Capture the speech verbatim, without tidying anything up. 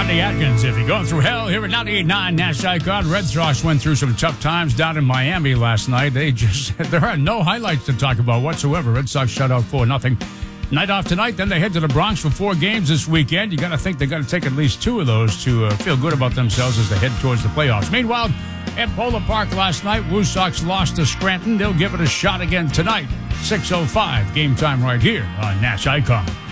Rodney Atkins, if you're going through hell here at ninety-eight point nine Nash Icon. Red Sox went through some tough times down in Miami last night. They just, there are no highlights to talk about whatsoever. Red Sox shut out four nothing. Night off tonight, then they head to the Bronx for four games this weekend. You got to think they got to take at least two of those to uh, feel good about themselves as they head towards the playoffs. Meanwhile, at Polo Park last night, Woo Sox lost to Scranton. They'll give it a shot again tonight. six oh five, game time right here on Nash Icon.